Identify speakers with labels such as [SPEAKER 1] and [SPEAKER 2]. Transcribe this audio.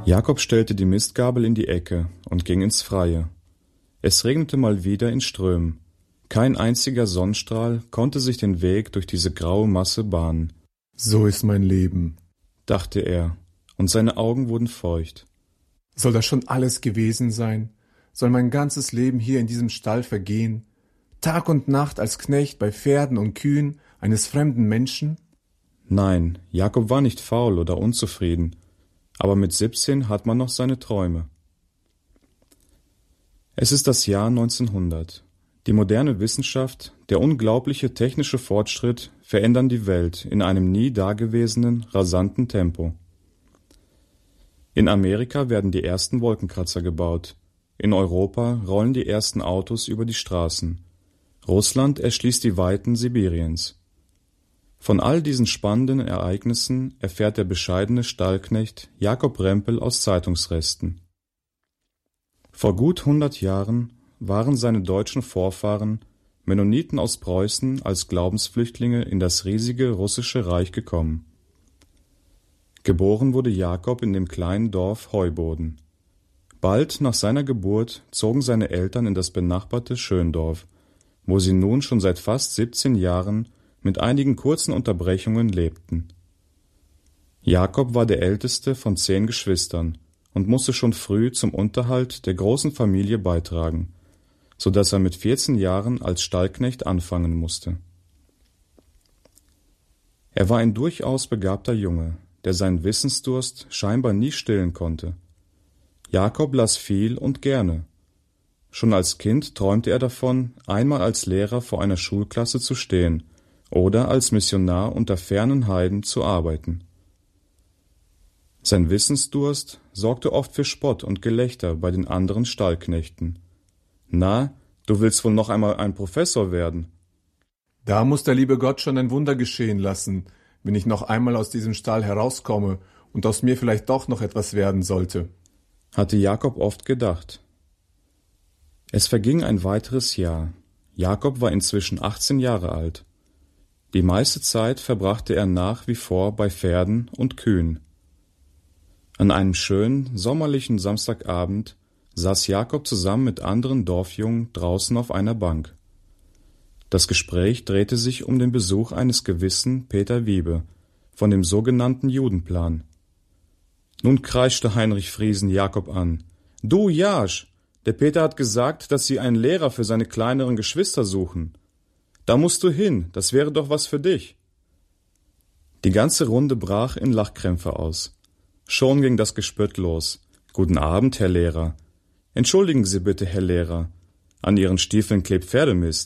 [SPEAKER 1] Jakob stellte die Mistgabel in die Ecke und ging ins Freie. Es regnete mal wieder in Strömen. Kein einziger Sonnenstrahl konnte sich den Weg durch diese graue Masse bahnen.
[SPEAKER 2] »So ist mein Leben«,
[SPEAKER 1] dachte er, und seine Augen wurden feucht.
[SPEAKER 2] »Soll das schon alles gewesen sein? Soll mein ganzes Leben hier in diesem Stall vergehen? Tag und Nacht als Knecht bei Pferden und Kühen eines fremden Menschen?«
[SPEAKER 1] Nein, Jakob war nicht faul oder unzufrieden, aber mit 17 hat man noch seine Träume. Es ist das Jahr 1900. Die moderne Wissenschaft, der unglaubliche technische Fortschritt verändern die Welt in einem nie dagewesenen, rasanten Tempo. In Amerika werden die ersten Wolkenkratzer gebaut. In Europa rollen die ersten Autos über die Straßen. Russland erschließt die Weiten Sibiriens. Von all diesen spannenden Ereignissen erfährt der bescheidene Stallknecht Jakob Rempel aus Zeitungsresten. Vor gut 100 Jahren waren seine deutschen Vorfahren, Mennoniten aus Preußen, als Glaubensflüchtlinge in das riesige russische Reich gekommen. Geboren wurde Jakob in dem kleinen Dorf Heuboden. Bald nach seiner Geburt zogen seine Eltern in das benachbarte Schöndorf, wo sie nun schon seit fast 17 Jahren mit einigen kurzen Unterbrechungen lebten. Jakob war der älteste von 10 Geschwistern und musste schon früh zum Unterhalt der großen Familie beitragen, so dass er mit 14 Jahren als Stallknecht anfangen musste. Er war ein durchaus begabter Junge, der seinen Wissensdurst scheinbar nie stillen konnte. Jakob las viel und gerne. Schon als Kind träumte er davon, einmal als Lehrer vor einer Schulklasse zu stehen oder als Missionar unter fernen Heiden zu arbeiten. Sein Wissensdurst sorgte oft für Spott und Gelächter bei den anderen Stallknechten. »Na, du willst wohl noch einmal ein Professor werden?«
[SPEAKER 2] »Da muss der liebe Gott schon ein Wunder geschehen lassen, wenn ich noch einmal aus diesem Stall herauskomme und aus mir vielleicht doch noch etwas werden sollte«,
[SPEAKER 1] hatte Jakob oft gedacht. Es verging ein weiteres Jahr. Jakob war inzwischen 18 Jahre alt. Die meiste Zeit verbrachte er nach wie vor bei Pferden und Kühen. An einem schönen, sommerlichen Samstagabend saß Jakob zusammen mit anderen Dorfjungen draußen auf einer Bank. Das Gespräch drehte sich um den Besuch eines gewissen Peter Wiebe von dem sogenannten Judenplan. Nun kreischte Heinrich Friesen Jakob an. »Du, Jasch, der Peter hat gesagt, dass sie einen Lehrer für seine kleineren Geschwister suchen. Da musst du hin, das wäre doch was für dich.« Die ganze Runde brach in Lachkrämpfe aus. Schon ging das Gespött los. »Guten Abend, Herr Lehrer. Entschuldigen Sie bitte, Herr Lehrer. An Ihren Stiefeln klebt Pferdemist.